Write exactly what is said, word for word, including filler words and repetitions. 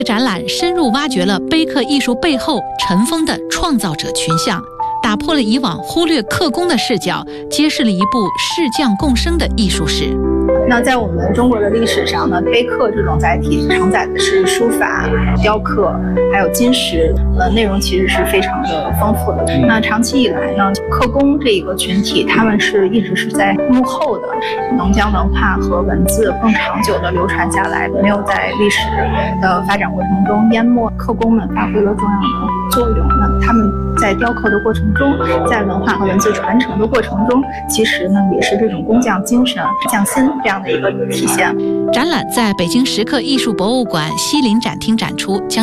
展览深入挖掘了碑刻艺术背后尘封的创造者群像，打破了以往忽略刻工的视角，揭示了一部士匠共生的艺术史。 那在我们中国的历史上呢，碑刻这种载体承载的是书法、雕刻，还有金石，呃，内容其实是非常的丰富的。那长期以来呢，刻工这一个群体，他们是一直是在幕后的，能将文化和文字更长久的流传下来，没有在历史的发展过程中淹没。刻工们发挥了重要的作用。那他们在雕刻的过程中，在文化和文字传承的过程中，其实呢也是这种工匠精神、匠心这样的一个体现。 展览在北京石刻艺术博物馆西林展厅展出，将